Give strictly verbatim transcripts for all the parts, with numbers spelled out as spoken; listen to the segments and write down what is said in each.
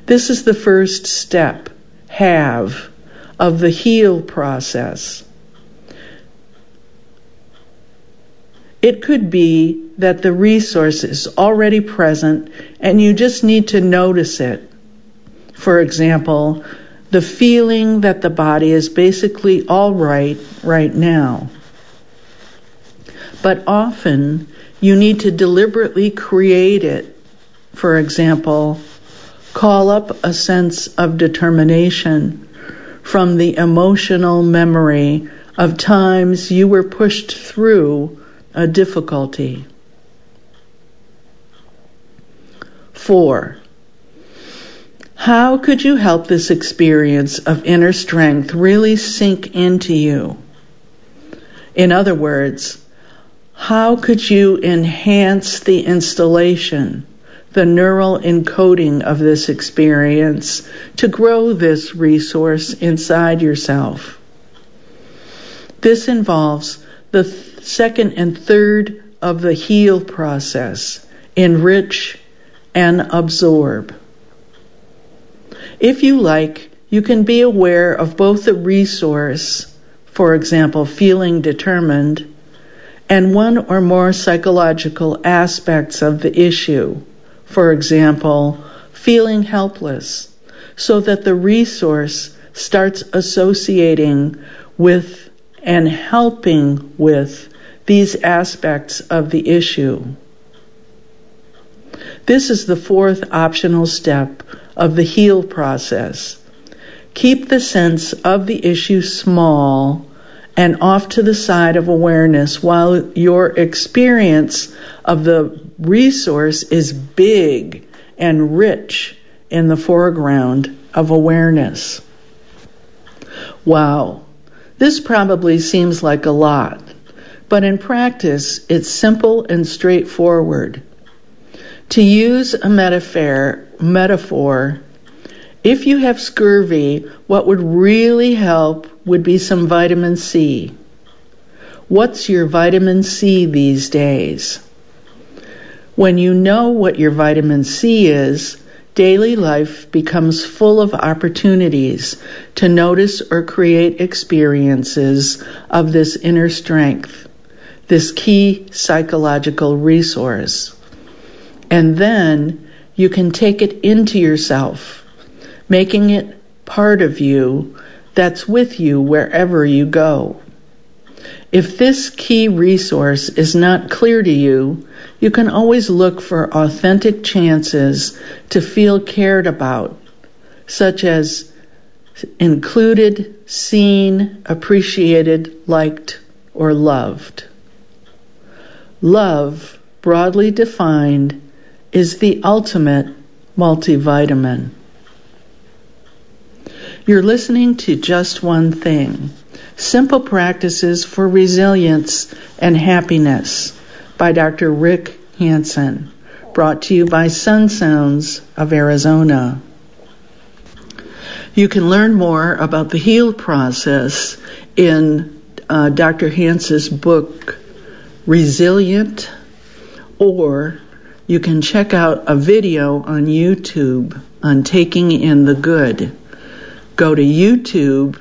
This is the first step, have, of the heal process. It could be that the resource is already present and you just need to notice it. For example, the feeling that the body is basically all right right now. But often you need to deliberately create it. For example, call up a sense of determination from the emotional memory of times you were pushed through a difficulty. Four, how could you help this experience of inner strength really sink into you? In other words, how could you enhance the installation, the neural encoding of this experience to grow this resource inside yourself? This involves the th- second and third of the heal process, enrich and absorb. If you like, you can be aware of both the resource, for example, feeling determined, and one or more psychological aspects of the issue, for example, feeling helpless, so that the resource starts associating with and helping with these aspects of the issue. This is the fourth optional step of the heal process. Keep the sense of the issue small and off to the side of awareness while your experience of the resource is big and rich in the foreground of awareness. Wow, this probably seems like a lot, but in practice it's simple and straightforward. To use a metaphor, metaphor, if you have scurvy, what would really help would be some vitamin C. What's your vitamin C these days? When you know what your vitamin C is, daily life becomes full of opportunities to notice or create experiences of this inner strength, this key psychological resource. And then you can take it into yourself, making it part of you that's with you wherever you go. If this key resource is not clear to you, you can always look for authentic chances to feel cared about, such as included, seen, appreciated, liked, or loved. Love, broadly defined, is the ultimate multivitamin. You're listening to Just One Thing, Simple Practices for Resilience and Happiness by Doctor Rick Hanson, brought to you by Sun Sounds of Arizona. You can learn more about the heal process in uh, Doctor Hanson's book, Resilient, or you can check out a video on YouTube on taking in the good. Go to YouTube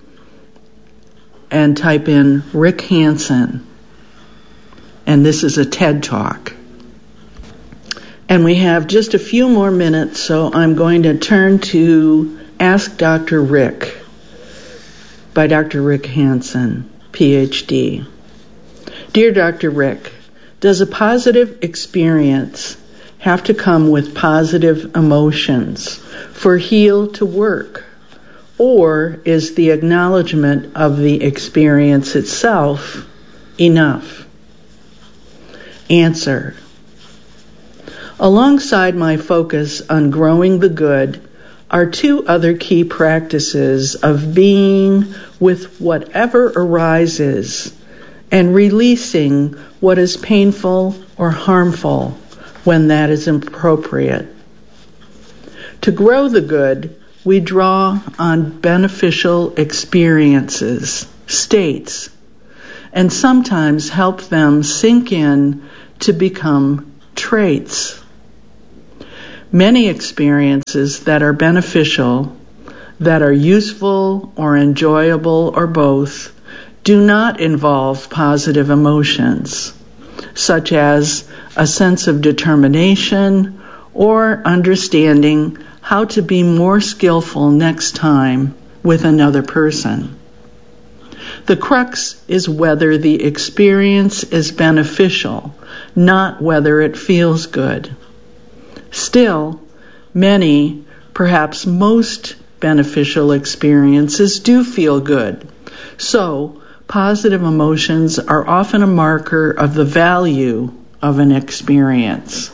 and type in Rick Hanson. And this is a TED Talk. And we have just a few more minutes, so I'm going to turn to Ask Doctor Rick by Doctor Rick Hanson, P H D. Dear Doctor Rick, does a positive experience have to come with positive emotions for heal to work? Or is the acknowledgement of the experience itself enough? Answer. Alongside my focus on growing the good are two other key practices of being with whatever arises and releasing what is painful or harmful when that is appropriate. To grow the good, we draw on beneficial experiences, states, and sometimes help them sink in to become traits. Many experiences that are beneficial, that are useful or enjoyable or both, do not involve positive emotions, such as a sense of determination or understanding how to be more skillful next time with another person. The crux is whether the experience is beneficial, not whether it feels good. Still, many, perhaps most, beneficial experiences do feel good. So, positive emotions are often a marker of the value of an experience.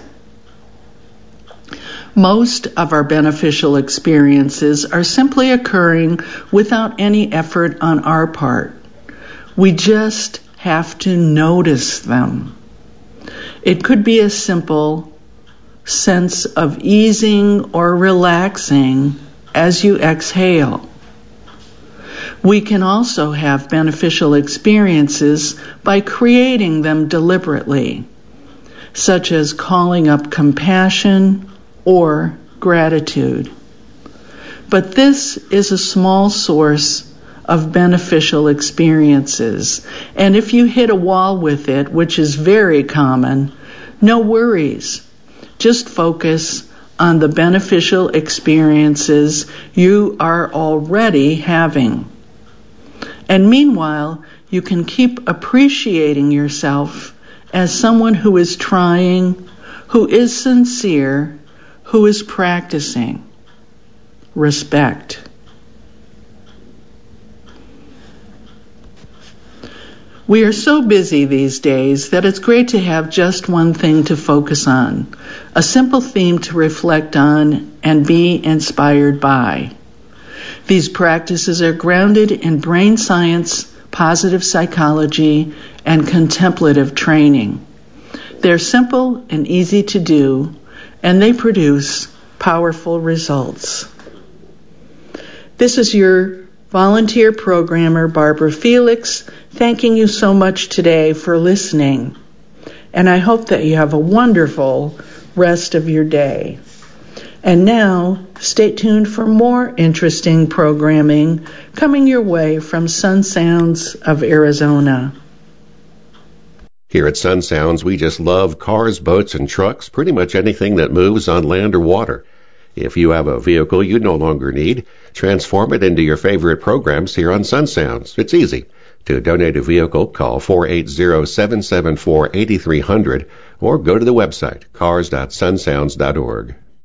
Most of our beneficial experiences are simply occurring without any effort on our part. We just have to notice them. It could be a simple sense of easing or relaxing as you exhale. We can also have beneficial experiences by creating them deliberately, such as calling up compassion or gratitude. But this is a small source of beneficial experiences, and if you hit a wall with it, which is very common, no worries. Just focus on the beneficial experiences you are already having. And meanwhile, you can keep appreciating yourself as someone who is trying, who is sincere, who is practicing. Respect. We are so busy these days that it's great to have just one thing to focus on, a simple theme to reflect on and be inspired by. These practices are grounded in brain science, positive psychology, and contemplative training. They're simple and easy to do, and they produce powerful results. This is your volunteer programmer, Barbara Felix, thanking you so much today for listening. And I hope that you have a wonderful rest of your day. And now, stay tuned for more interesting programming coming your way from Sun Sounds of Arizona. Here at Sun Sounds, we just love cars, boats, and trucks, pretty much anything that moves on land or water. If you have a vehicle you no longer need, transform it into your favorite programs here on Sun Sounds. It's easy. To donate a vehicle, call four eight zero, seven seven four, eight three zero zero or go to the website cars dot sun sounds dot org.